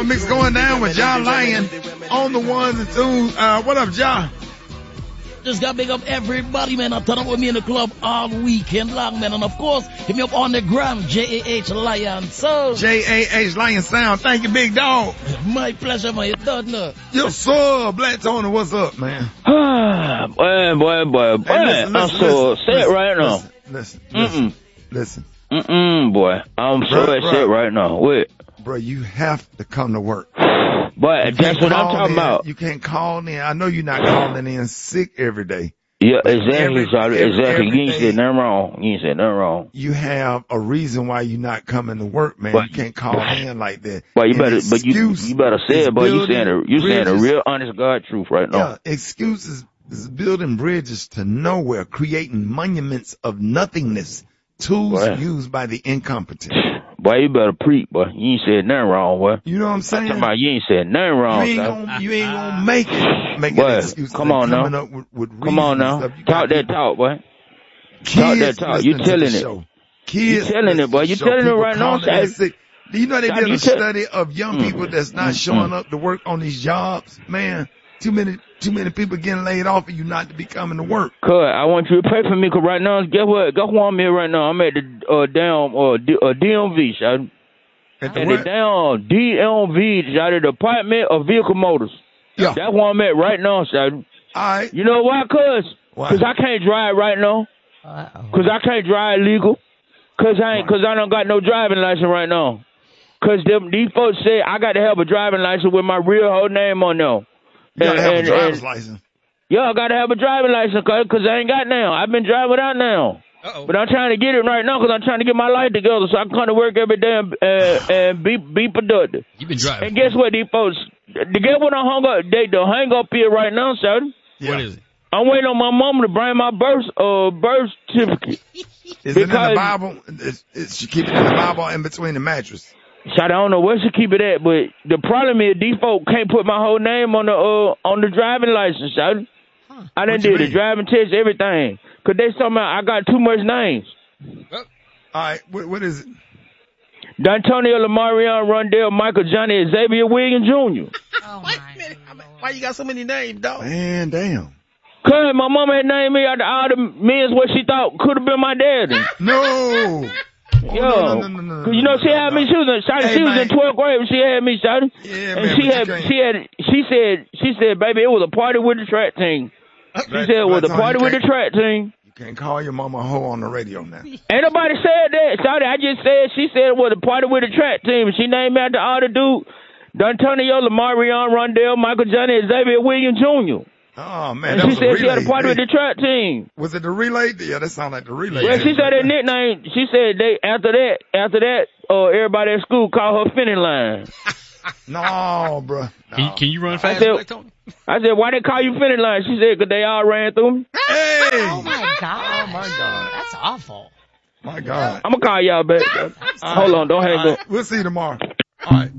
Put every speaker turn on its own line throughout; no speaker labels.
mix going down with John Lyon on the ones and twos. What up, John?
Just got to big up everybody, man. I turn up with me in the club all weekend long, man. And of course, hit me up on the gram, J-A-H Lion Sound.
J-A-H Lion Sound. Thank you, big dog.
My pleasure, man. You don't know.
Yes, sir. Black Tony, what's up, man?
boy.
Hey,
I'm so upset right now.
Listen.
Boy. I'm so upset right now. Wait.
Bro, you have to come to work.
But that's what I'm talking about.
You can't call in. I know you're not calling in sick every day.
Yeah, exactly. Exactly. You ain't said nothing wrong.
You have a reason why you're not coming to work, man. You can't call in like that.
But you better say it, boy. You saying a real honest God truth right now.
Yeah, excuses is building bridges to nowhere, creating monuments of nothingness, tools used by the incompetent.
Boy, you better preach, boy. You ain't said nothing wrong, boy.
You know what I'm saying?
I'm talking about you ain't said nothing wrong.
You ain't gonna make it. Make an excuse.
Come on now. Come on now. Talk that talk, boy. Talk that talk. You telling it.
Kids,
you telling it, boy. You telling it right now.
Do you know they did a study of young people that's not showing up to work on these jobs? Man, too many people getting laid off for you not to be coming to work.
Cuz, I want you to pray for me, cause right now, guess what? Guess where I'm here right now? I'm at the DMV, shot. At the down DMV, shot, the Department of Vehicle Motors.
Yeah.
That's where I'm at right now, shot.
Alright.
You know why, cuz? Cause I can't drive right now. Cause I can't drive legal. Cause I don't got no driving license right now. Cause these folks say I got to have a driving license with my real whole name on there.
You gotta have a driver's license.
Yeah, I gotta have a driving license, cause I ain't got now. I've been driving without now.
Uh-oh.
But I'm trying to get it right now, cause I'm trying to get my life together so I can come to work every day and be productive.
You've been driving.
And guess what, these folks? Guess what I hung up? They hang up here right now, sir.
Yeah.
What is it?
I'm waiting on my mama to bring my birth certificate.
Is it in the Bible? She keep it in the Bible in between the mattress.
I don't know where she keep it at, but the problem is these folk can't put my whole name on the driving license, son. I done did the driving test, everything. Cause they somehow I got too much names.
Alright, what is it?
D'Antonio, Lamarion, Rondell, Michael, Johnny, Xavier, William Jr.
Oh, wait a minute. Why you got so many names, dog?
Man, damn.
Cause my mama had named me out of all the men what she thought could have been my daddy.
No.
No. Cause you know she had me. She was in 12th grade when she had me, shawty.
Yeah,
and
man,
she said, baby, it was a party with the track team. She said it was a party with the track team.
You can't call your mama a hoe on the radio now.
Ain't nobody said that, shawty. I just said she said it was a party with the track team. She named me after all the dude, D'Antonio, Lamarion, Rondell, Michael, Johnny, Xavier, William Jr.
Oh, man.
And she said she had a party with the track team.
Was it the relay? Yeah, that sounded like the relay.
Well, she said her nickname. She said after that, everybody at school called her Finning Line.
No, bro. No.
Can you run fast, Black Tony?
I said, why they call you Finning Line? She said, because they all ran through me.
Hey!
Oh my God.
Oh my God.
That's awful.
My God.
I'm going to call y'all back. Hold on, don't hang up.
We'll see you tomorrow. All right.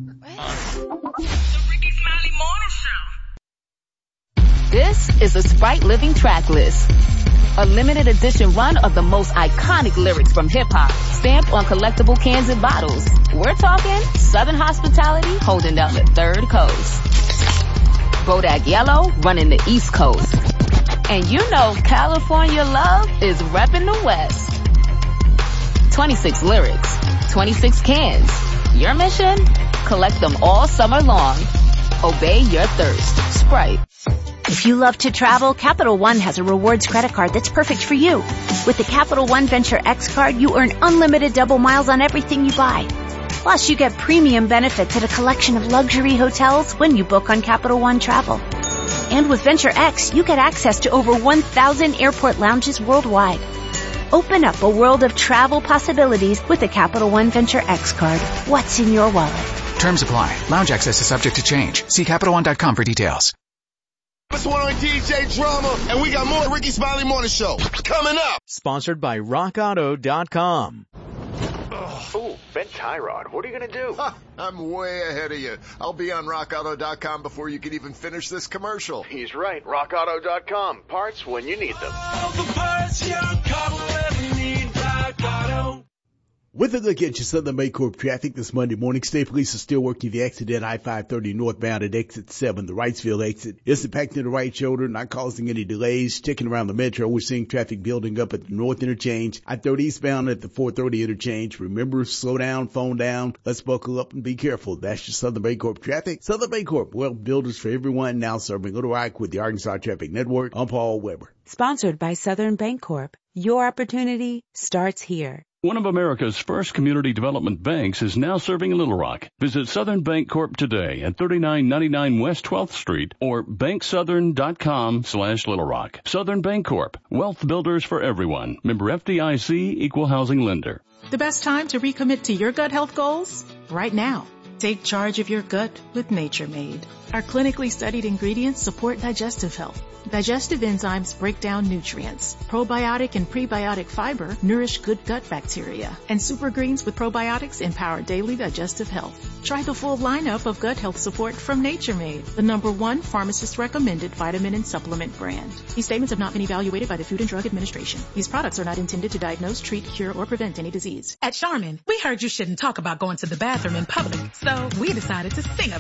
This is a Sprite Living Track List. A limited edition run of the most iconic lyrics from hip-hop, stamped on collectible cans and bottles. We're talking Southern hospitality holding down the third coast. Bodak Yellow running the East Coast. And you know California love is repping the West. 26 lyrics, 26 cans. Your mission? Collect them all summer long. Obey your thirst. Sprite.
If you love to travel, Capital One has a rewards credit card that's perfect for you. With the Capital One Venture X card, you earn unlimited double miles on everything you buy. Plus, you get premium benefits at a collection of luxury hotels when you book on Capital One Travel. And with Venture X, you get access to over 1,000 airport lounges worldwide. Open up a world of travel possibilities with the Capital One Venture X card. What's in your wallet?
Terms apply. Lounge access is subject to change. See CapitalOne.com for details.
This one on DJ Drama, and we got more Ricky Smiley Morning Show coming up.
Sponsored by RockAuto.com.
Ooh, Ben Tyrod, what are you going to do?
I'm way ahead of you. I'll be on RockAuto.com before you can even finish this commercial.
He's right. RockAuto.com. Parts when you need them.
All the parts your car will ever need. Rock Auto.
With a look at your Southern Bancorp traffic this Monday morning, state police are still working the accident I-530 northbound at exit 7, the Wrightsville exit. It's impacting the right shoulder, not causing any delays. Checking around the metro, we're seeing traffic building up at the north interchange. I-30 eastbound at the 430 interchange. Remember, slow down, phone down. Let's buckle up and be careful. That's your Southern Bancorp traffic. Southern Bancorp, well, builders for everyone, now serving Little Rock with the Arkansas Traffic Network. I'm Paul Weber.
Sponsored by Southern Bancorp. Your opportunity starts here.
One of America's first community development banks is now serving Little Rock. Visit Southern Bancorp today at 3999 West 12th Street or banksouthern.com/Little Rock. Southern Bancorp, wealth builders for everyone. Member FDIC, equal housing lender.
The best time to recommit to your gut health goals? Right now. Take charge of your gut with Nature Made. Our clinically studied ingredients support digestive health. Digestive enzymes break down nutrients. Probiotic and prebiotic fiber nourish good gut bacteria. And super greens with probiotics empower daily digestive health. Try the full lineup of gut health support from Nature Made, the #1 pharmacist-recommended vitamin and supplement brand. These statements have not been evaluated by the Food and Drug Administration. These products are not intended to diagnose, treat, cure, or prevent any disease.
At Charmin, we heard you shouldn't talk about going to the bathroom in public, so we decided to sing about it.